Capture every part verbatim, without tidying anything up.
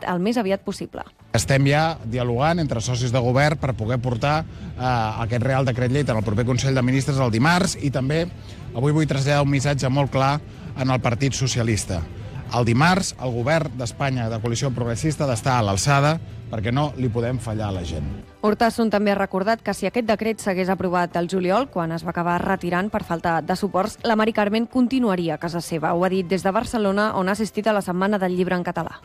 el més aviat possible. Estem ja dialogant entre socis de govern per poder portar eh, aquest Real Decret Llei en el proper Consell de Ministres el dimarts, i també avui vull traslladar un missatge molt clar en el Partit Socialista. El dimarts el govern d'Espanya de coalició progressista ha d'estar a l'alçada perquè no li podem fallar a la gent. Urtasun també ha recordat que si aquest decret s'hagués aprovat el juliol, quan es va acabar retirant per falta de suports, la Mari Carmen continuaria a casa seva. Ho ha dit des de Barcelona, on ha assistit a la Setmana del Llibre en català.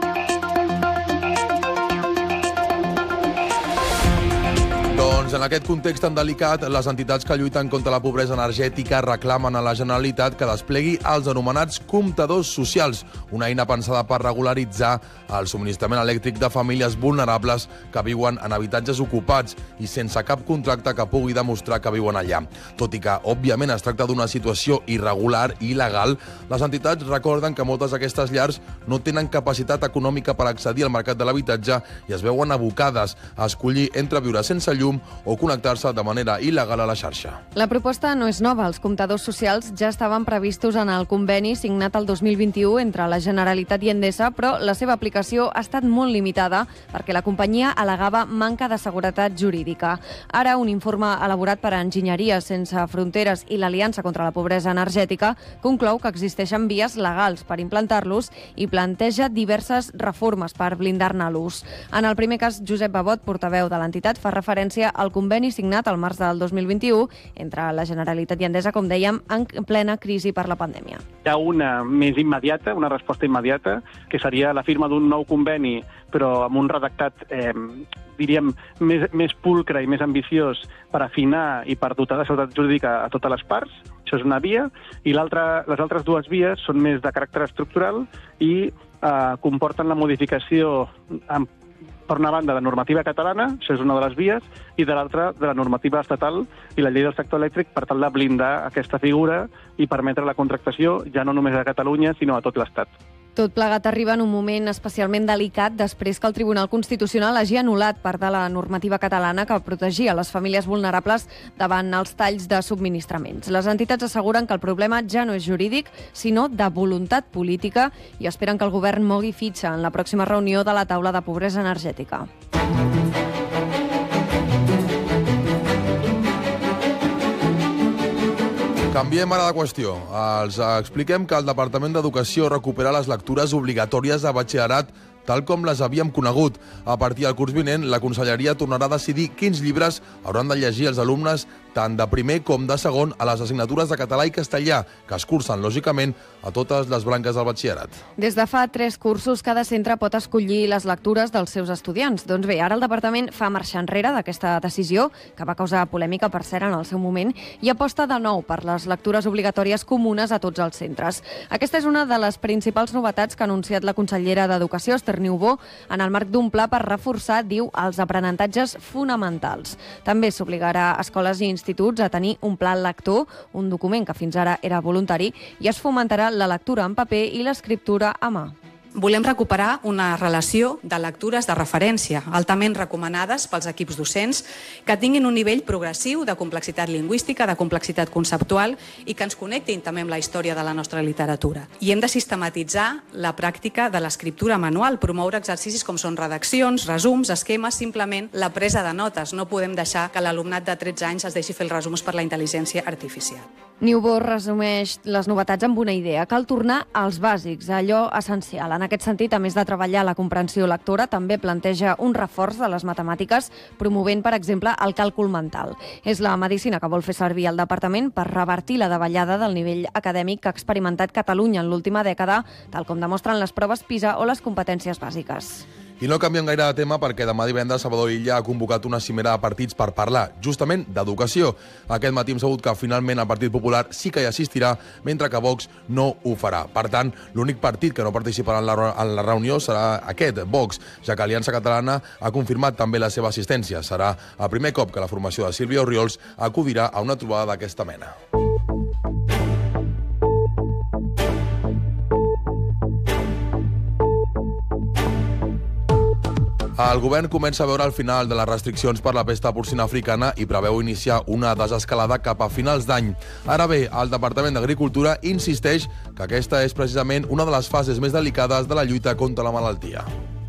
Doncs en aquest context tan delicat, les entitats que lluiten contra la pobresa energètica reclamen a la Generalitat que desplegui els anomenats comptadors socials, una eina pensada per regularitzar el subministrament elèctric de famílies vulnerables que viuen en habitatges ocupats i sense cap contracte que pugui demostrar que viuen allà. Tot i que, òbviament, es tracta d'una situació irregular i il·legal, les entitats recorden que moltes d'aquestes llars no tenen capacitat econòmica per accedir al mercat de l'habitatge i es veuen abocades a escollir entre viure sense llum o connectar-se de manera il·legal a la xarxa. La proposta no és nova. Els comptadors socials ja estaven previstos en el conveni signat el dos mil vint-i-u entre la Generalitat i Endesa, però la seva aplicació ha estat molt limitada perquè la companyia al·legava manca de seguretat jurídica. Ara, un informe elaborat per Enginyeria Sense Fronteres i l'Aliança contra la Pobresa Energètica conclou que existeixen vies legals per implantar-los i planteja diverses reformes per blindar-ne l'ús. En el primer cas, Josep Babot, portaveu de l'entitat, fa referència al conveni signat al març del dos mil vint-i-u entre la Generalitat i Endesa, com dèiem, en plena crisi per la pandèmia. Hi ha una més immediata, una resposta immediata, que seria la firma d'un nou conveni, però amb un redactat, eh, diríem, més, més pulcre i més ambiciós per afinar i per dotar de seguretat jurídica a totes les parts. Això és una via. I l'altra, les altres dues vies són més de caràcter estructural i eh, comporten la modificació amb per una banda, de normativa catalana, això és una de les vies, i de l'altra, de la normativa estatal i la llei del sector elèctric per tal de blindar aquesta figura i permetre la contractació ja no només a Catalunya, sinó a tot l'Estat. Tot plegat arriba en un moment especialment delicat després que el Tribunal Constitucional hagi anul·lat part de la normativa catalana que protegia les famílies vulnerables davant els talls de subministraments. Les entitats asseguren que el problema ja no és jurídic, sinó de voluntat política, i esperen que el govern mogui fitxa en la pròxima reunió de la taula de pobresa energètica. Canviem ara de qüestió. Els expliquem que el Departament d'Educació recupera les lectures obligatòries de batxillerat tal com les havíem conegut. A partir del curs vinent, la Conselleria tornarà a decidir quins llibres hauran de llegir els alumnes tant de primer com de segon a les assignatures de català i castellà, que es cursen, lògicament, a totes les branques del batxillerat. Des de fa tres cursos, cada centre pot escollir les lectures dels seus estudiants. Doncs bé, ara el departament fa marxa enrere d'aquesta decisió, que va causar polèmica, per cert, en el seu moment, i aposta de nou per les lectures obligatòries comunes a tots els centres. Aquesta és una de les principals novetats que ha anunciat la consellera d'Educació, Esther Niubó, en el marc d'un pla per reforçar, diu, els aprenentatges fonamentals. També s'obligarà a escoles i instituts a tenir un pla lector, un document que fins ara era voluntari, i es fomentarà la lectura en paper i l'escriptura a mà. Volem recuperar una relació de lectures de referència, altament recomanades pels equips docents, que tinguin un nivell progressiu de complexitat lingüística, de complexitat conceptual i que ens connectin també amb la història de la nostra literatura. I hem de sistematitzar la pràctica de l'escriptura manual, promoure exercicis com són redaccions, resums, esquemes, simplement la presa de notes. No podem deixar que l'alumnat de tretze anys es deixi fer els resums per la intel·ligència artificial. Niubó resumeix les novetats amb una idea: cal tornar als bàsics, a allò essencial. En aquest sentit, a més de treballar la comprensió lectora, també planteja un reforç de les matemàtiques, promovent, per exemple, el càlcul mental. És la medicina que vol fer servir el departament per revertir la davallada del nivell acadèmic que ha experimentat Catalunya en l'última dècada, tal com demostren les proves PISA o les competències bàsiques. I no canviem gaire de tema perquè demà divendres Salvador Illa ha convocat una cimera de partits per parlar, justament, d'educació. Aquest matí hem sabut que finalment el Partit Popular sí que hi assistirà, mentre que Vox no ho farà. Per tant, l'únic partit que no participarà en la, en la reunió serà aquest, Vox, ja que Aliança Catalana ha confirmat també la seva assistència. Serà el primer cop que la formació de Sílvia Orriols acudirà a una trobada d'aquesta mena. El govern comença a veure el final de les restriccions per la pesta porcina africana i preveu iniciar una desescalada cap a finals d'any. Ara bé, el Departament d'Agricultura insisteix que aquesta és precisament una de les fases més delicades de la lluita contra la malaltia.